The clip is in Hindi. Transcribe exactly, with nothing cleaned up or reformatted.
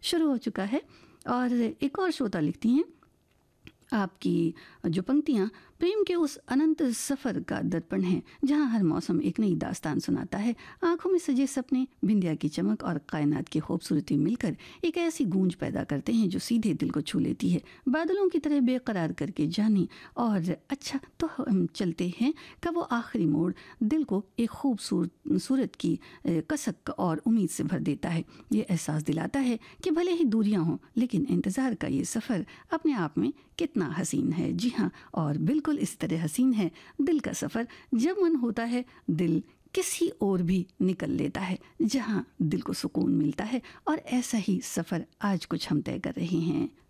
शुरू हो चुका है। और एक और श्रोता लिखती हैं, आपकी जो पंक्तियाँ प्रेम के उस अनंत सफ़र का दर्पण है जहाँ हर मौसम एक नई दास्तान सुनाता है। आंखों में सजे सपने, बिंदिया की चमक और कायनात की खूबसूरती मिलकर एक ऐसी गूंज पैदा करते हैं जो सीधे दिल को छू लेती है, बादलों की तरह बेकरार करके जाने। और अच्छा तो हम चलते हैं का वो आखिरी मोड़ दिल को एक खूबसूरत सूरत की कसक और उम्मीद से भर देता है। ये एहसास दिलाता है कि भले ही दूरियां हों लेकिन इंतज़ार का ये सफ़र अपने आप में कितना हसीन है। जी हाँ, और बिल्कुल इस तरह हसीन है दिल का सफ़र, जब मन होता है दिल किसी और भी निकल लेता है जहाँ दिल को सुकून मिलता है। और ऐसा ही सफ़र आज कुछ हम तय कर रहे हैं।